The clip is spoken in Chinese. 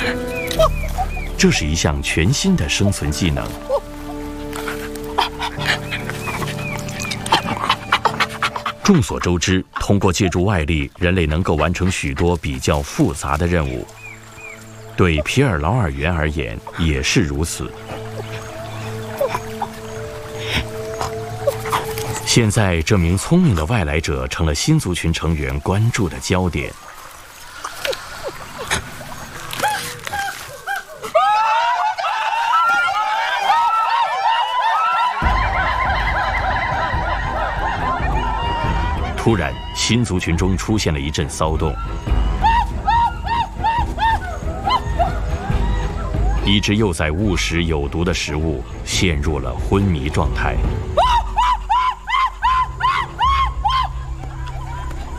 这是一项全新的生存技能。众所周知，通过借助外力，人类能够完成许多比较复杂的任务。对皮尔劳尔猿而言也是如此。现在，这名聪明的外来者成了新族群成员关注的焦点。突然，新族群中出现了一阵骚动，一只又在误食有毒的食物，陷入了昏迷状态。